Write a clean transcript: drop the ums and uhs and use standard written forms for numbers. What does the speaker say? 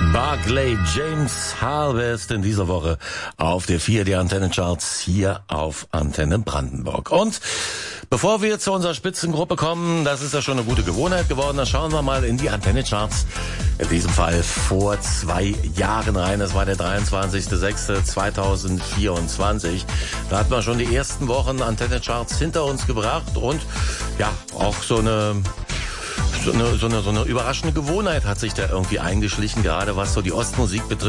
Barclay James Harvest in dieser Woche auf der 4 der Antenne-Charts hier auf Antenne Brandenburg. Und bevor wir zu unserer Spitzengruppe kommen, das ist ja schon eine gute Gewohnheit geworden, dann schauen wir mal in die Antenne-Charts, in diesem Fall vor 2 Jahren rein. Das war der 23.06.2024. Da hat man schon die ersten Wochen Antenne-Charts hinter uns gebracht und ja, auch so eine überraschende Gewohnheit hat sich da irgendwie eingeschlichen, gerade was so die Ostmusik betrifft.